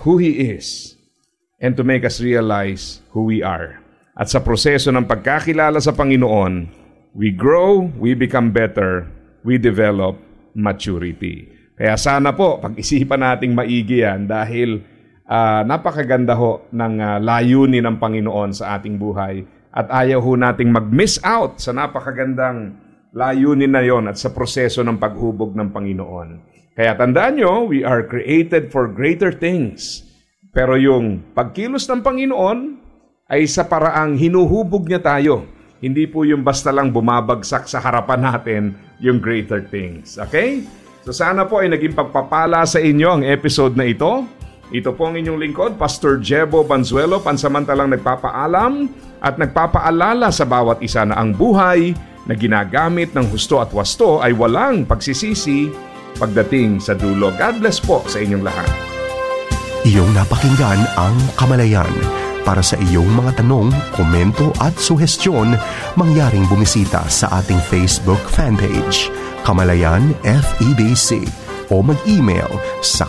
who He is and to make us realize who we are. At sa proseso ng pagkakilala sa Panginoon, we grow, we become better, we develop maturity. Kaya sana po, pag-isipan nating maigi yan dahil napakaganda ho ng layunin ng Panginoon sa ating buhay at ayaw ho nating mag-miss out sa napakagandang layunin na yon at sa proseso ng paghubog ng Panginoon. Kaya tandaan nyo, we are created for greater things. Pero yung pagkilos ng Panginoon ay sa paraang hinuhubog niya tayo. Hindi po yung basta lang bumabagsak sa harapan natin yung greater things. Okay? So sana po ay naging pagpapala sa inyo ang episode na ito. Ito po ang inyong lingkod, Pastor Jebo Banzuelo, pansamantalang nagpapaalam at nagpapaalala sa bawat isa na ang buhay na ginagamit ng husto at wasto ay walang pagsisisi pagdating sa dulo. God bless po sa inyong lahat. Iyong napakinggan ang Kamalayan. Para sa iyong mga tanong, komento at suhestyon, mangyaring bumisita sa ating Facebook fanpage, Kamalayan FEBC, o mag-email sa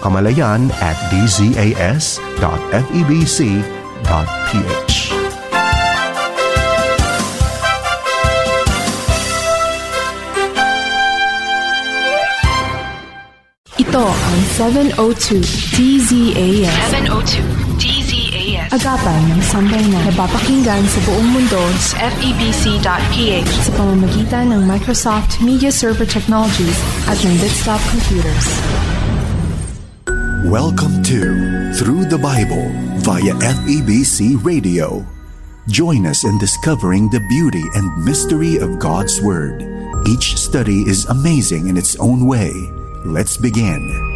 kamalayan@dzas.febc.ph. Ito ang 702 DZAS. 702 DZAS. Agapan ng sambayanan na napapakinggan sa buong mundo sa FEBC.ph sa pamamagitan ng Microsoft Media Server Technologies at ng Bitstop Computers. Welcome to Through the Bible via FEBC Radio. Join us in discovering the beauty and mystery of God's Word. Each study is amazing in its own way. Let's begin.